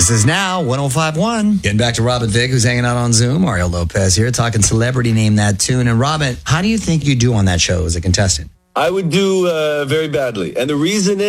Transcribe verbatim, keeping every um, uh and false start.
This is now one oh five point one. Getting back to Robin Thicke, who's hanging out on Zoom. Mario Lopez here, talking celebrity name that tune. And Robin, how do you think you do on that show as a contestant? I would do uh, very badly. And the reason is